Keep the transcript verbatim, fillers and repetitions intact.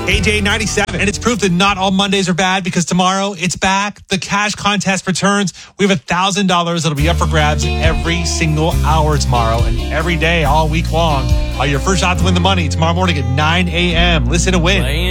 A J ninety-seven. And it's proof that not all Mondays are bad because tomorrow it's back. The cash contest returns. We have one thousand dollars that'll be up for grabs every single hour tomorrow and every day all week long. Uh, your first shot to win the money tomorrow morning at nine a.m. Listen to win.